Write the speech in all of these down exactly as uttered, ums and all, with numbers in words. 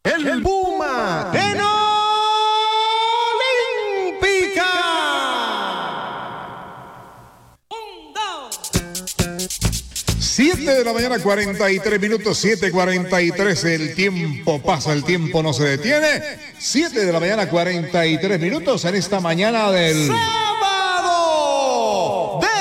El Puma en Olímpica. siete de la mañana, cuarenta y tres minutos, siete cuarenta y tres. El tiempo pasa, el tiempo no se detiene. siete de la mañana, cuarenta y tres minutos en esta mañana del sábado de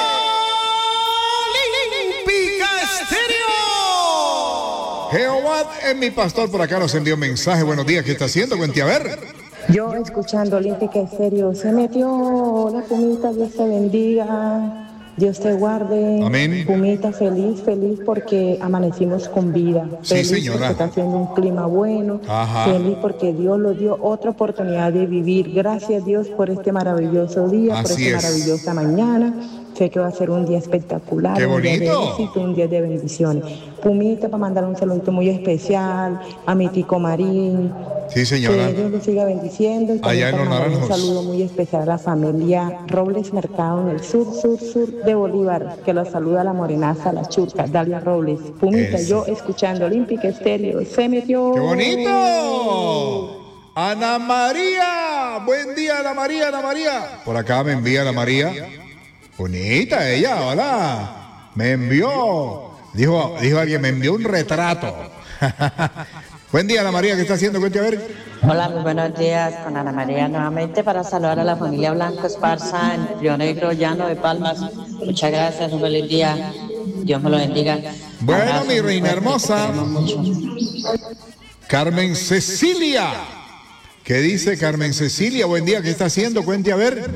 Olímpica Estéreo. Jehová es mi pastor, por acá nos envió un mensaje. Buenos días, ¿qué está haciendo? Cuente a ver. Yo escuchando Olímpica Estéreo, se metió la Pumita, Dios te bendiga. Dios te guarde. Amén. Pumita, feliz, feliz porque amanecimos con vida. Sí, Feliz señora. porque está haciendo un clima bueno. Ajá. Feliz porque Dios nos dio otra oportunidad de vivir. Gracias Dios por este maravilloso día, por Así esta es. maravillosa mañana. Sé que va a ser un día espectacular, ¡Qué un día de bonito! éxito, un día de bendiciones. Pumita, para mandar un saludito muy especial a mi tico Marín. Sí, señora. Que Dios lo siga bendiciendo. Y Allá en también para Los mandar un Naranjos. saludo muy especial a la familia Robles Mercado en el sur, sur, sur de Bolívar, que los saluda la morenaza, la churca, Dalia Robles. Pumita, Eso. yo escuchando Olímpica Estéreo, se metió. ¡Qué bonito! Ana María, buen día Ana María, Ana María. Por acá me envía Ana María. Bonita ella, hola. Me envió, dijo, dijo alguien, me envió un retrato. Buen día Ana María, ¿qué está haciendo? Cuente a ver. Hola, muy buenos días con Ana María nuevamente para saludar a la familia Blanco Esparza en Río Negro, Llano de Palmas. Muchas gracias, un feliz día. Dios me lo bendiga. Bueno, Abrazos mi muy reina fuertes, hermosa. te queremos mucho. Carmen Cecilia. ¿Qué dice Carmen Cecilia? Buen día, ¿qué está haciendo? Cuente a ver.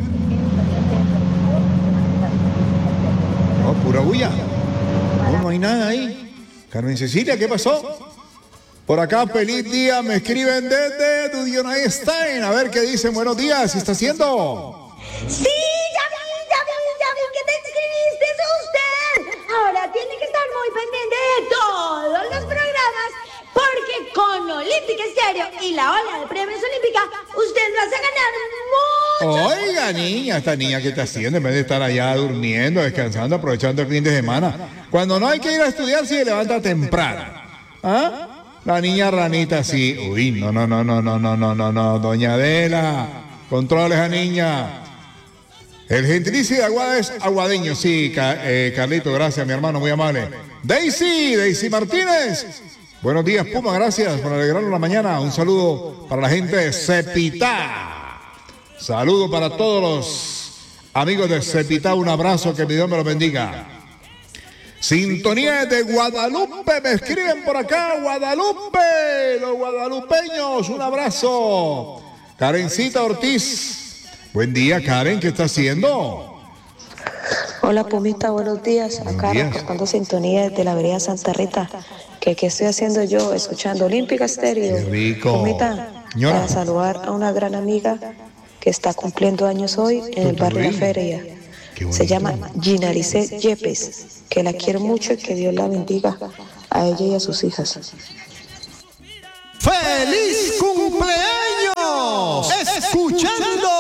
No, pura bulla. No, no hay nada ahí. Carmen Cecilia, ¿qué pasó? Por acá, feliz día, me escriben desde Dudionay Stein. A ver qué dicen, buenos días, ¿qué está haciendo? Sí, ya vi, ya vi, ya vi que te inscribiste, es usted. Ahora tiene que estar muy pendiente de todos los programas, porque con Olímpica Estéreo y la ola de premios Olímpica, usted va a ganar mucho. Oiga, niña, esta niña, ¿qué está haciendo? En vez de estar allá durmiendo, descansando, aprovechando el fin de semana. Cuando no hay que ir a estudiar, se levanta temprano. ¿Ah? La niña ranita, sí. Uy, no, no, no, no, no, no, no, no, no, doña Adela, controle a esa niña. El gentilicio de Aguada es aguadeño, sí, Ca- eh, Carlito, gracias, mi hermano, muy amable. Daisy, Daisy Martínez. Buenos días, Puma, gracias por alegrarnos la mañana. Un saludo para la gente de Cepitá. Saludo para todos los amigos de Cepitá, un abrazo, que mi Dios me los bendiga. Sintonía de Guadalupe, me escriben por acá, Guadalupe, los guadalupeños, un abrazo. Karencita Ortiz, buen día Karen, ¿qué está haciendo? Hola Pumita, buenos días. Buenos Acá días. reportando sintonía desde la avenida Santa Rita. ¿Qué, qué estoy haciendo yo? Escuchando Olímpica Estéreo. Qué rico. Pumita, Señora. para saludar a una gran amiga que está cumpliendo años hoy en el barrio La Feria. Qué bonito. Se llama Ginarice Yepes, que la quiero mucho y que Dios la bendiga a ella y a sus hijas. ¡Feliz cumpleaños! Escuchando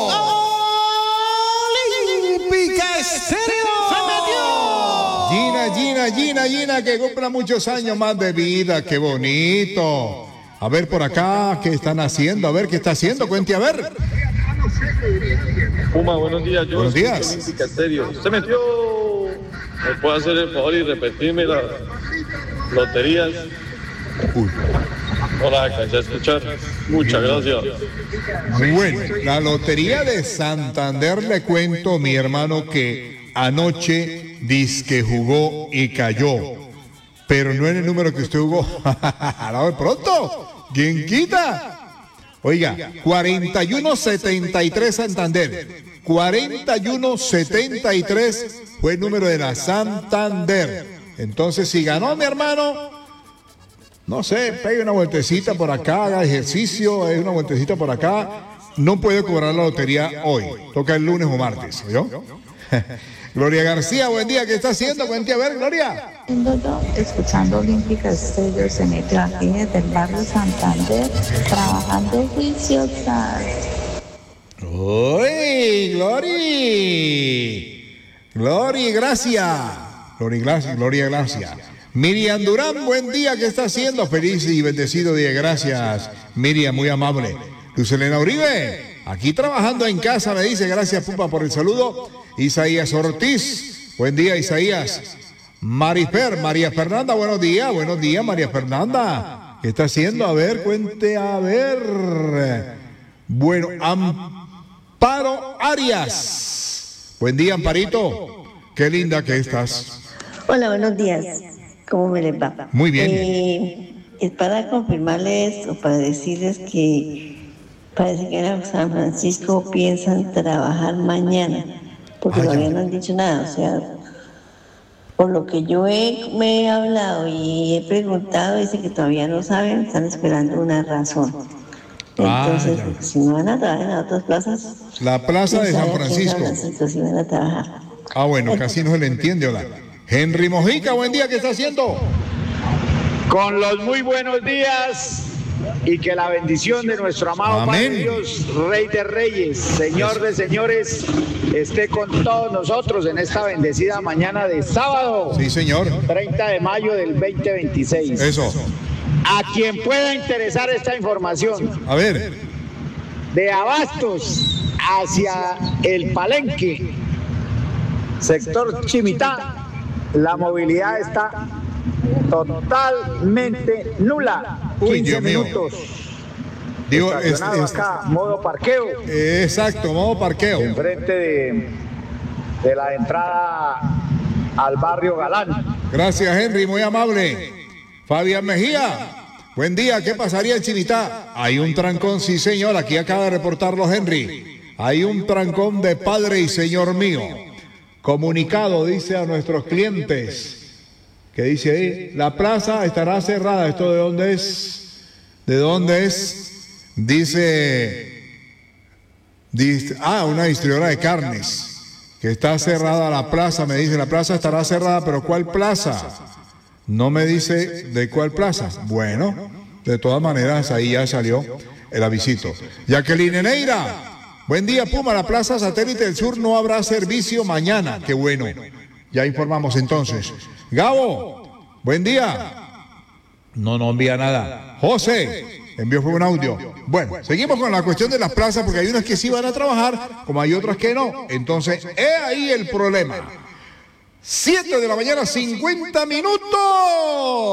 Olímpica Estéreo. Gina, Gina, Gina, Gina, que cumpla muchos años más de vida. ¡Qué bonito! A ver por acá, ¿qué están haciendo? A ver, ¿qué está haciendo? Cuente a ver. Puma, buenos días. Yo Buenos días. escucho Olímpica Estéreo. Se metió. ¿Me puede hacer el favor y repetirme las loterías? Uy. No las alcancé a escuchar. Muchas gracias. Bueno, la lotería de Santander, le cuento, mi hermano, que anoche dizque jugó y cayó. Pero no en el número que usted jugó. A la de pronto. ¿Quién quita? Oiga, cuarenta y uno setenta y tres Santander. cuarenta y uno setenta y tres fue el número de la Santander. Entonces, si ganó mi hermano, no sé, pegue una vueltecita por acá, haga ejercicio, haga una vueltecita por acá. No puede cobrar la lotería hoy. Toca el lunes o martes, ¿oyó? Gloria García, buen día, ¿qué está haciendo? Cuente a ver, Gloria. Escuchando Olímpica Estéreo, se metió aquí desde el barrio Santander, trabajando juiciosa. ¡Uy, Glory! Gloria, gracias. Gloria, gracias, Gloria, gracias. Miriam Durán, buen día, ¿qué está haciendo? Feliz y bendecido día, gracias. Miriam, muy amable. Luz Elena Uribe, aquí trabajando en casa, me dice, gracias Pupa por el saludo. Isaías Ortiz, buen día Isaías. Marifer, María Fernanda, buenos días, buenos días María Fernanda. ¿Qué está haciendo? A ver, cuente, a ver. Bueno, Amparo Arias. Buen día, Amparito. Qué linda que estás. Hola, buenos días. ¿Cómo me les va? Muy bien. Eh, es para confirmarles o para decirles que parece que en San Francisco piensan trabajar mañana, porque Vaya. todavía no han dicho nada. O sea, por lo que yo he, me he hablado y he preguntado, dice que todavía no saben, están esperando una razón. Entonces, Vaya. si no van a trabajar en otras plazas, La plaza de quién San sabe aquí en Francisco. San Francisco sí van a trabajar. Ah, bueno, casi no se le entiende, hola. Henry Mojica, buen día, ¿qué está haciendo? Con los muy buenos días y que la bendición de nuestro amado Amén. Padre Dios, Rey de Reyes, Señor de Señores, esté con todos nosotros en esta bendecida mañana de sábado, Sí, señor. treinta de mayo del veinte veintiséis. Eso. A quien pueda interesar esta información, A ver. de Abastos hacia el Palenque, sector Chimitá, la movilidad está totalmente nula. Uy, quince Dios mío. minutos. Digo, es- Estacionado es- acá, modo parqueo, exacto, modo parqueo. enfrente de, de la entrada al barrio Galán. Gracias, Henry, muy amable. Fabián Mejía, buen día, ¿qué pasaría en Chimitá? Hay un trancón, sí señor, aquí acaba de reportarlo Henry. Hay un trancón de Padre y Señor mío. Comunicado, dice a nuestros clientes, que dice ahí, la plaza estará cerrada. ¿Esto de dónde es? ¿De dónde es? Dice, dice ah, una distribuidora de carnes, que está cerrada la plaza, me dice, la plaza estará cerrada, pero ¿cuál plaza? No me dice de cuál plaza. Bueno, de todas maneras, ahí ya salió el avisito. Jacqueline Neira, buen día, Puma, la plaza Satélite del Sur no habrá servicio mañana. Qué bueno, ya informamos entonces. Gabo, buen día. No, no envía nada. José, envió fue un audio. Bueno, seguimos con la cuestión de las plazas, porque hay unas que sí van a trabajar, como hay otras que no. Entonces, he ahí el problema. siete de la mañana, cincuenta minutos.